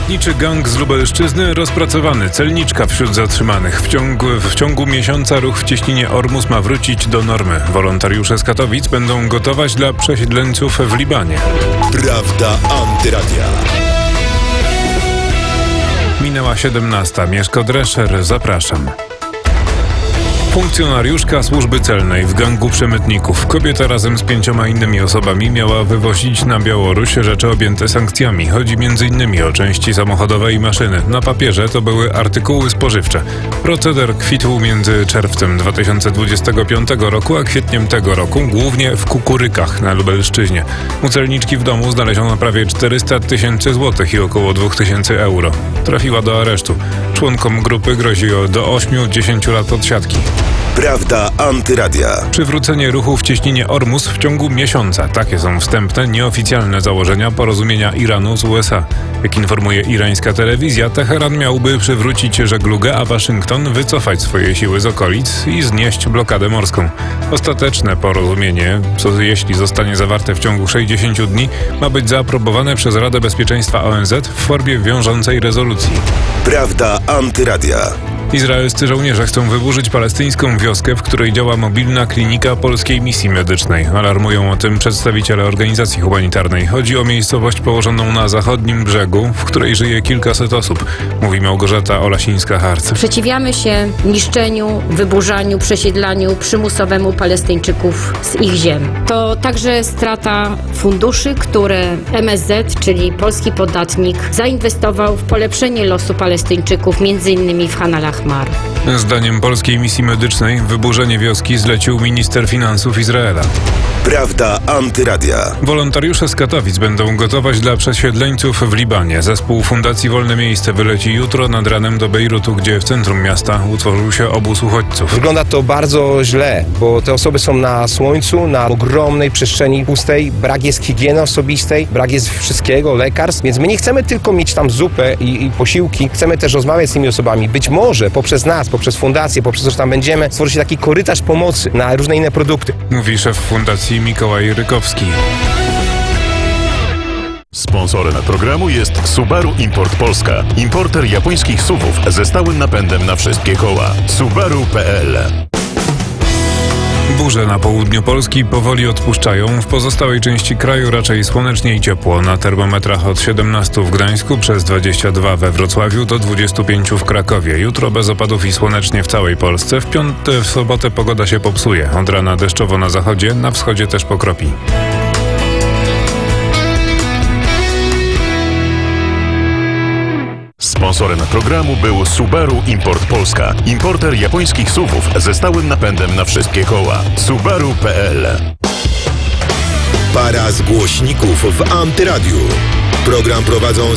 Przemytniczy gang z Lubelszczyzny rozpracowany. Celniczka wśród zatrzymanych. W ciągu miesiąca ruch w cieśninie Ormus ma wrócić do normy. Wolontariusze z Katowic będą gotować dla przesiedleńców w Libanie. Prawda Antyradia. Minęła 17. Mieszko Drescher, zapraszam. Funkcjonariuszka służby celnej w gangu przemytników. Kobieta razem z 5 innymi osobami miała wywozić na Białoruś rzeczy objęte sankcjami. Chodzi m.in. o części samochodowe i maszyny. Na papierze to były artykuły spożywcze. Proceder kwitł między czerwcem 2025 roku a kwietniem tego roku, głównie w Kukurykach na Lubelszczyźnie. U celniczki w domu znaleziono prawie 400 000 złotych i około 2000 euro. Trafiła do aresztu. Członkom grupy grozi do 8-10 lat odsiadki. Prawda Antyradia. Przywrócenie ruchu w cieśninie Ormus w ciągu miesiąca. Takie są wstępne, nieoficjalne założenia porozumienia Iranu z USA. Jak informuje irańska telewizja, Teheran miałby przywrócić żeglugę, a Waszyngton wycofać swoje siły z okolic i znieść blokadę morską. Ostateczne porozumienie, jeśli zostanie zawarte w ciągu 60 dni, ma być zaaprobowane przez Radę Bezpieczeństwa ONZ w formie wiążącej rezolucji. Prawda Antyradia. Izraelscy żołnierze chcą wyburzyć palestyńską wioskę, w której działa mobilna klinika Polskiej Misji Medycznej. Alarmują o tym przedstawiciele organizacji humanitarnej. Chodzi o miejscowość położoną na zachodnim brzegu, w której żyje kilkaset osób, mówi Małgorzata Olasińska-Harc. Sprzeciwiamy się niszczeniu, wyburzaniu, przesiedlaniu przymusowemu Palestyńczyków z ich ziem. To także strata funduszy, które MSZ, czyli polski podatnik, zainwestował w polepszenie losu Palestyńczyków, m.in. w Han al-Ahmar. Zdaniem Polskiej Misji Medycznej wyburzenie wioski zlecił minister finansów Izraela. Prawda Antyradia. Wolontariusze z Katowic będą gotować dla przesiedleńców w Libanie. Zespół Fundacji Wolne Miejsce wyleci jutro nad ranem do Bejrutu, gdzie w centrum miasta utworzył się obóz uchodźców. Wygląda to bardzo źle, bo te osoby są na słońcu, na ogromnej przestrzeni pustej, brak jest higieny osobistej, brak jest wszystkiego, lekarstw, więc my nie chcemy tylko mieć tam zupę i posiłki, chcemy też rozmawiać z tymi osobami. Być może poprzez nas, poprzez fundację, poprzez to, że tam będziemy, stworzyć taki korytarz pomocy na różne inne produkty. Mówi szef fundacji Mikołaj Rykowski. Sponsorem programu jest Subaru Import Polska. Importer japońskich SUV-ów ze stałym napędem na wszystkie koła. Subaru.pl. Burze na południu Polski powoli odpuszczają. W pozostałej części kraju raczej słonecznie i ciepło. Na termometrach od 17 w Gdańsku, przez 22 we Wrocławiu do 25 w Krakowie. Jutro bez opadów i słonecznie w całej Polsce. W sobotę pogoda się popsuje. Od rana deszczowo na zachodzie, na wschodzie też pokropi. Sponsorem programu był Subaru Import Polska. Importer japońskich SUV-ów ze stałym napędem na wszystkie koła. Subaru.pl. Para z głośników w Antyradiu. Program prowadzą